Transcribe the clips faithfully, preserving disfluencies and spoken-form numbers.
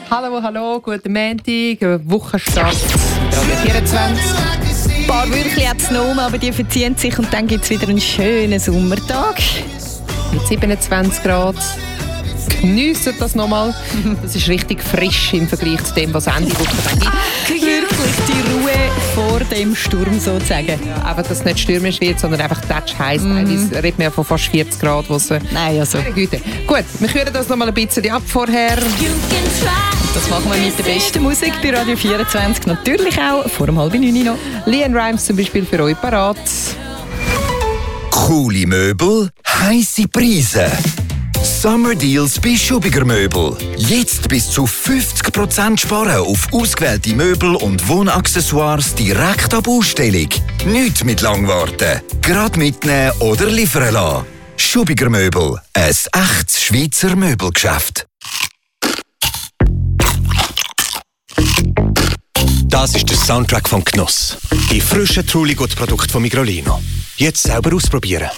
Hallo, hallo, guten Montag, Wochenstart, Radio vierundzwanzig. Ein paar Wörter hat es noch, aber die verziehen sich und dann gibt es wieder einen schönen Sommertag. Mit siebenundzwanzig Grad. Geniessen das nochmal. Das ist richtig frisch im Vergleich zu dem, was Ende Woche dann gibt. Wirklich die Ruhe vor dem Sturm sozusagen. Ja, einfach, dass es nicht stürmisch wird, sondern einfach tatsch heiß. Mm. Teilweise reden wir ja von fast vierzig Grad. Nein, also. Güte. Gut, wir küren das nochmal ein bisschen ab vorher. Das machen wir mit der besten Musik bei Radio vierundzwanzig. Natürlich auch vor dem halb neun noch. Leanne Rimes zum Beispiel für euch parat. Coole Möbel, heisse Preise. Summer Deals bei Schubiger Möbel. Jetzt bis zu fünfzig Prozent sparen auf ausgewählte Möbel und Wohnaccessoires direkt ab Ausstellung. Nicht mit Langwarten. Gerade mitnehmen oder liefern lassen. Schubiger Möbel. Ein echtes Schweizer Möbelgeschäft. Das ist der Soundtrack von Genuss. Die frischen Truligut-Produkte von Migrolino. Jetzt selber ausprobieren.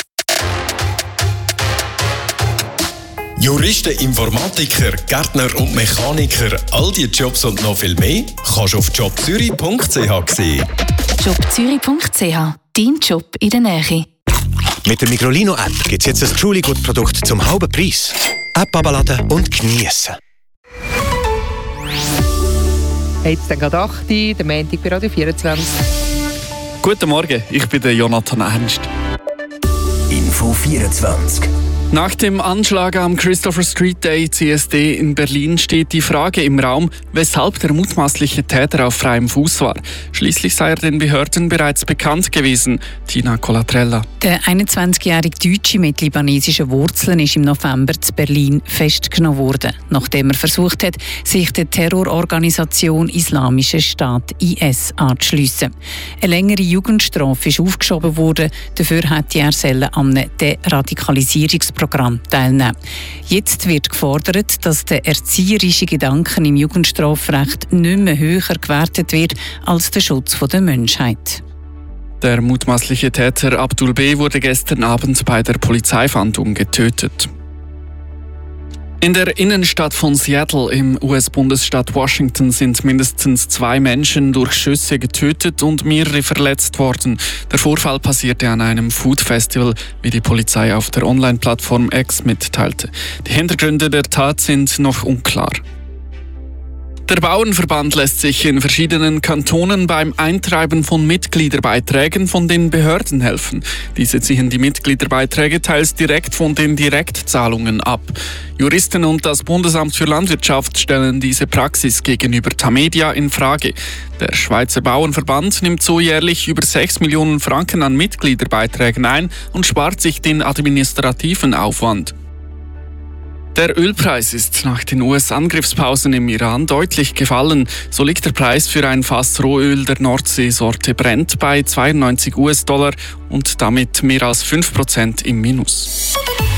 Juristen, Informatiker, Gärtner und Mechaniker, all diese Jobs und noch viel mehr kannst du auf jobzürich punkt c h sehen. jobzürich punkt c h, dein Job in der Nähe. Mit der Migrolino-App gibt es jetzt ein Truligut-Produkt zum halben Preis. App abladen und geniessen. Jetzt dann gerade acht Uhr, der Montag bei Radio vierundzwanzig. Guten Morgen, ich bin der Jonathan Ernst. Info vierundzwanzig. Nach dem Anschlag am Christopher Street Day C S D in Berlin steht die Frage im Raum, weshalb der mutmaßliche Täter auf freiem Fuß war. Schließlich sei er den Behörden bereits bekannt gewesen. Tina Colatrella. Der einundzwanzigjährige Deutsche mit libanesischen Wurzeln ist im November zu Berlin festgenommen worden, nachdem er versucht hat, sich der Terrororganisation Islamischer Staat I S anzuschliessen. Eine längere Jugendstrafe ist aufgeschoben worden, dafür hätte er am Deradikalisierungsprogramm teilnehmen. Jetzt wird gefordert, dass der erzieherische Gedanken im Jugendstrafrecht nicht mehr höher gewertet wird als der Schutz der Menschheit. Der mutmaßliche Täter Abdul B. wurde gestern Abend bei der Polizeifahndung getötet. In der Innenstadt von Seattle im U S-Bundesstaat Washington sind mindestens zwei Menschen durch Schüsse getötet und mehrere verletzt worden. Der Vorfall passierte an einem Food Festival, wie die Polizei auf der Online-Plattform X mitteilte. Die Hintergründe der Tat sind noch unklar. Der Bauernverband lässt sich in verschiedenen Kantonen beim Eintreiben von Mitgliederbeiträgen von den Behörden helfen. Diese ziehen die Mitgliederbeiträge teils direkt von den Direktzahlungen ab. Juristen und das Bundesamt für Landwirtschaft stellen diese Praxis gegenüber Tamedia in Frage. Der Schweizer Bauernverband nimmt so jährlich über sechs Millionen Franken an Mitgliederbeiträgen ein und spart sich den administrativen Aufwand. Der Ölpreis ist nach den U S-Angriffspausen im Iran deutlich gefallen. So liegt der Preis für ein Fass Rohöl der Nordseesorte Brent bei zweiundneunzig US-Dollar und damit mehr als fünf Prozent im Minus.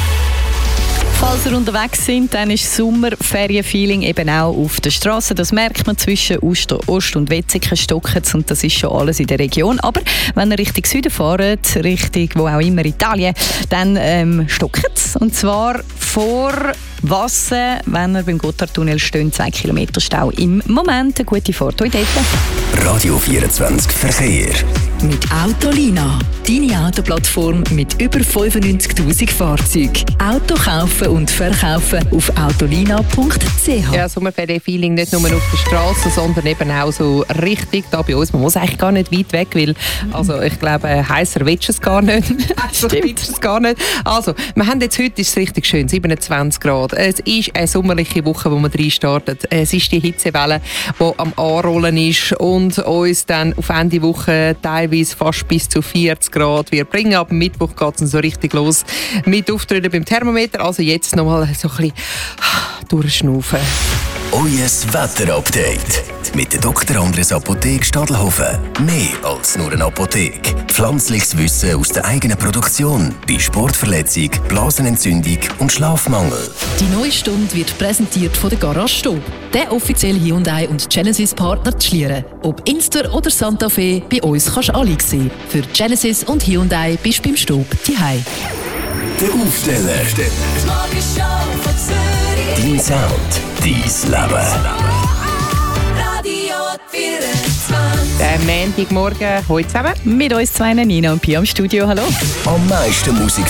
Falls ihr unterwegs sind, dann ist Sommerferienfeeling eben auch auf der Straße. Das merkt man zwischen Ost, Ost und Wetzikon stocken und das ist schon alles in der Region. Aber wenn ihr Richtung Süden fahrt, Richtung wo auch immer Italien, dann ähm, stockt es. Und zwar vor Wasser, wenn ihr beim Gotthardtunnel steht, zwei Kilometer Stau. Im Moment eine gute Fahrt. Heute Radio vierundzwanzig Verkehr. Mit Autolina, deine Autoplattform mit über fünfundneunzigtausend Fahrzeugen. Auto kaufen und verkaufen auf autolina punkt c h. Ja, Sommerferien-Feeling nicht nur auf der Straße, sondern eben auch so richtig da bei uns. Man muss eigentlich gar nicht weit weg, weil also ich glaube, heißer willst du es gar nicht. Also, willst du es gar nicht. Also, wir haben jetzt heute ist es richtig schön, siebenundzwanzig Grad. Es ist eine sommerliche Woche, wo wir rein starten. Es ist die Hitzewelle, die am Anrollen ist und uns dann auf Ende Woche teilweise fast bis zu vierzig Grad wird bringen. Ab Mittwoch geht es so richtig los mit Auftreten beim Thermometer. Also jetzt nochmal so ein bisschen durchschnaufen. Euer Wetterupdate mit der Doktor Andres Apotheke Stadelhofen. Mehr als nur eine Apotheke. Pflanzliches Wissen aus der eigenen Produktion bei Sportverletzung, Blasenentzündung und Schlafmangel. Die neue Stunde wird präsentiert von der Garage Stob, der offizielle Hyundai und Genesis Partner zu Schlieren. Ob Inster oder Santa Fe, bei uns kannst du alle sehen. Für Genesis und Hyundai bist du beim Stob daheim. Der Aufsteller. Dein Sound, Leben. Radio vierundzwanzig. Der Montagmorgen, heute zusammen. Mit uns zwei, Nina und Pia im Studio. Hallo. Am meisten Musik